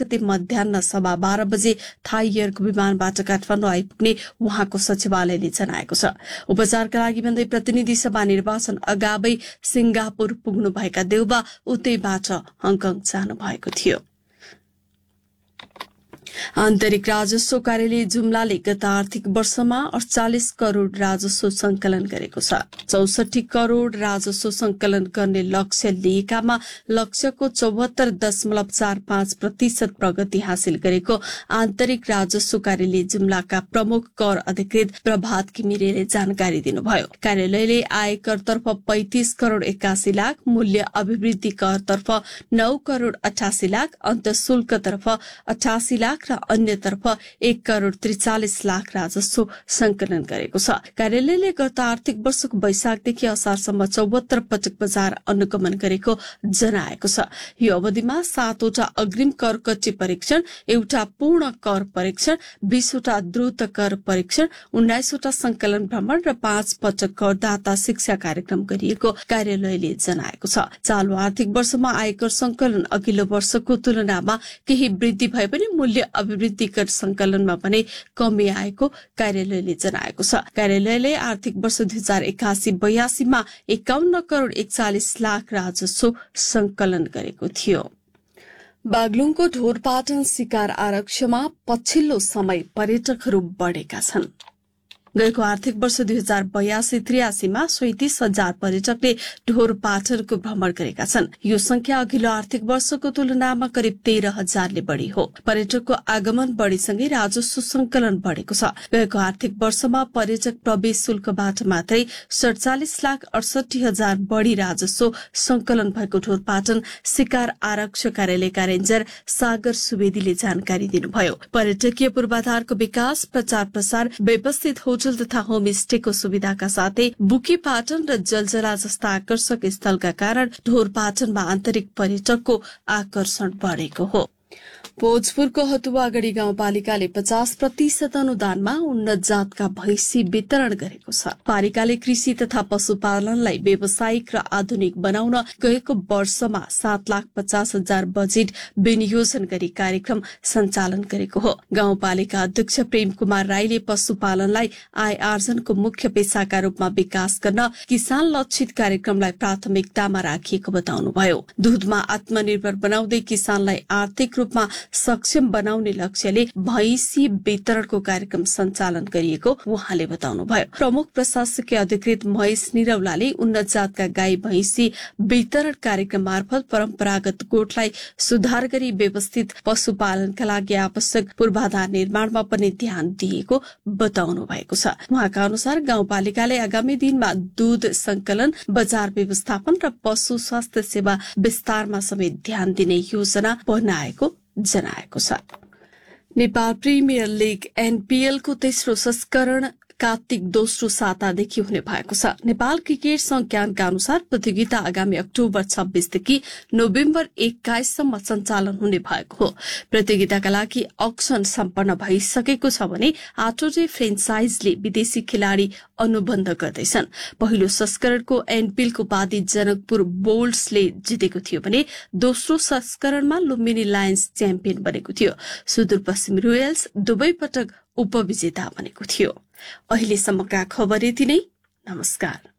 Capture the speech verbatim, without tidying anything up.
गते मध्याह्न सभा बाह्र बजे थाई एयरको विमानबाट काठमाडौँ आइपुग्ने उहाँको सचिवालयले जनाएको छ। उपचारका लागि भन्दै प्रतिनिधि सभा निर्वाचन अगावै सिंगापुर पुग्नुभएका देउबा उतैबाट हङकङ जानु भएको थियो। आन्तरिक राजस्व कार्यालय जुम्लाले गत आर्थिक वर्षमा अडचालिस करोड़ राजस्व संकलन गरेको छ। चौसठी करोड़ राजस्व संकलन गर्ने लक्ष्य लिएकामा लक्ष्यको चौहत्तर दशमलव चार पाँच प्रतिशत प्रगति हासिल गरेको आन्तरिक राजस्व कार्यालय जुम्लाका प्रमुख कर अधिकृत प्रभात घिमिरेले जानकारी दिनुभयो। कार्यालयले आयकरतर्फ पैंतीस करोड़ एकासी लाख, मूल्य अभिवृद्धि करतर्फ नौ करोड़ अठासी लाख, अन्तःशुल्कतर्फ अठासी लाख र अन्यतर्फ एक करोड़ त्रिचालिस लाख राजस्व संकलन गरेको छ। कार्यालयले गत आर्थिक वर्षको वैशाखदेखि असारसम्म चौहत्तर पटक बजार अनुगमन गरेको जनाएको छ। यो अवधिमा सातवटा अग्रिम कर कच्ची परीक्षण, एउटा पूर्ण कर परीक्षण, बीसवटा द्रुत कर परीक्षण, उन्नाइसवटा संकलन भ्रमण र पाँच पटक करदाता शिक्षा कार्यक्रम गरिएको कार्यालयले जनाएको छ। चालू आर्थिक वर्षमा आयकर संकलन अघिल्लो वर्षको तुलनामा केही वृद्धि भए पनि मूल्य अभिवृद्धि कर संकलनमा भने कमी आएको कार्यालयले जनाएको छ। कार्यालयले आर्थिक वर्ष दुई हजार एकासी बयासीमा एकाउन्न करोड़ एकचालिस लाख राजस्व संकलन गरेको थियो। बागलुङको ढोरपाटन शिकार आरक्षमा पछिल्लो समय पर्यटकहरू बढ़ेका छन्। गएको आर्थिक वर्ष दुई हजार बयासी त्रियासीमा सैतिस हजार पर्यटकले ढोरपाटनको भ्रमण गरेका छन्। यो संख्या अघिल्लो आर्थिक वर्षको तुलनामा करिब तेह्र हजारले बढ़ी हो। पर्यटकको आगमन बढ़ीसँगै राजस्व संकलन बढ़ेको छ। गएको आर्थिक वर्षमा पर्यटक प्रवेश शुल्कबाट मात्रै सड़चालिस लाख अडसठी हजार बढ़ी राजस्व संकलन भएको ढोरपाटन शिकार आरक्ष कार्यालयका रेन्जर सागर सुवेदीले जानकारी दिनुभयो। पर्यटकीय पूर्वाधारको विकास, प्रचार प्रसार, व्यवस्थित होटल तथा होमस्टेको सुविधाका साथै बुकीपाटन र जलजला जस्ता आकर्षक स्थलका कारण ढोरपाटनमा आन्तरिक पर्यटकको आकर्षण बढ़ेको हो। भोजपुरको हतुवागढ़ी गाउँपालिकाले पचास प्रतिशत अनुदानमा उन्नत जातका भैंसी वितरण गरेको छ। पालिकाले कृषि तथा पशुपालनलाई व्यावसायिक र आधुनिक बनाउन गएको वर्षमा सात लाख पचास हजार बजेट विनियोजन गरी कार्यक्रम सञ्चालन गरेको हो। गाउँपालिका अध्यक्ष प्रेम कुमार राईले पशुपालनलाई आय आर्जनको मुख्य पेशाका रूपमा विकास गर्न किसान लक्षित कार्यक्रमलाई प्राथमिकतामा राखिएको बताउनुभयो। दूधमा आत्मनिर्भर बनाउँदै किसानलाई आर्थिक रूपमा सक्षम बनाउने लक्ष्यले भैंसी वितरणको कार्यक्रम सञ्चालन गरिएको उहाँले बताउनुभयो। प्रमुख प्रशासकीय अधिकृत महेश निरौलाले उन्नत जातका गाई भैंसी वितरण कार्यक्रम मार्फत परम्परागत गोठलाई सुधार गरी व्यवस्थित पशुपालनका लागि आवश्यक पूर्वाधार निर्माणमा पनि ध्यान दिएको बताउनु भएको छ। उहाँका अनुसार गाउँपालिकाले आगामी दिनमा दूध संकलन, बजार व्यवस्थापन र पशु स्वास्थ्य सेवा विस्तारमा समेत ध्यान दिने योजना बनाएको जनाएको छ। नेपाल प्रिमियर लीग एनपीएल को तेस्रो संस्करण कार्तिक दोस्रो सातादेखि हुने भएको छ। नेपाल क्रिकेट संज्ञानका अनुसार प्रतियोगिता आगामी अक्टोबर छब्बीसदेखि नोभेम्बर एक्काइससम्म सञ्चालन हुने भएको हो। प्रतियोगिताका लागि अक्सन सम्पन्न भइसकेको छ भने आठवटै फ्रेन्चाइजले विदेशी खेलाड़ी अनुबन्ध गर्दैछन्। पहिलो संस्करणको एनपीएलको उपाधि जनकपुर बोल्ट्सले जितेको थियो भने दोस्रो संस्करणमा लुम्बिनी लायन्स च्याम्पियन बनेको थियो। सुदूरपश्चिम रोयल्स दुवै पटक उपविजेता बनेको थियो। अहिलेसम्मका खबर यति नै। नमस्कार।